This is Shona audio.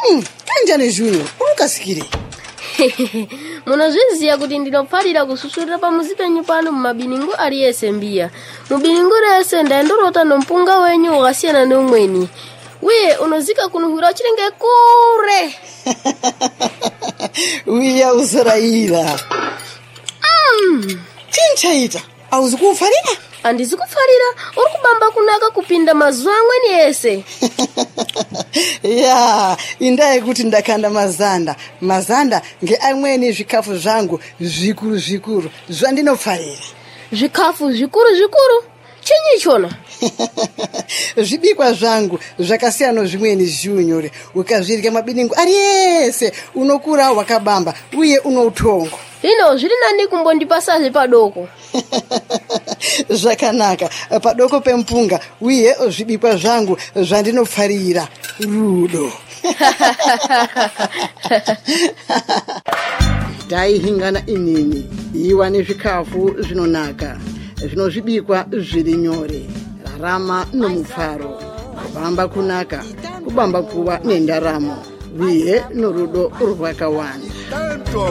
Kanjani Junior, urukasikire. Munozviziya kuti ndinopfarira kususurira pamuzi penyu pano mumabingu aliyese mbiya. Mubingu rese ndaendorota nompunga wenyu wakasiyana neumweni. Uye unozika kunuhura chirenge kure. Uya uzorayira. Chinchaita, auzi kufarira? Andizi kufarira, uri kubamba kunaka kupinda mazuva amweni ese. Ya, indaye kuti ndakanda mazanda. Mazanda ngeamweni zvikafu zvangu zvikuru zvandinofarira. Zvikafu zvikuru? Chinyi chona? Zvibikwa zvangu zvakasiyana zvimweni Junior. Ukazvirya mabingu aliyese unokura wakabamba uye unoutongo. Hino zviri nani kumbondipasazve padoko. Zvakanaka, padoko pempunga uye zvibikwa zvangu zvandinofarira rudo. Taihingana inini iwa nezvikafu zvinonaka zvinozvibikwa zviri nyore, rarama nomufaro, kubamba kunaka, kubamba kuva nendaramo uye norudo rwakawanda.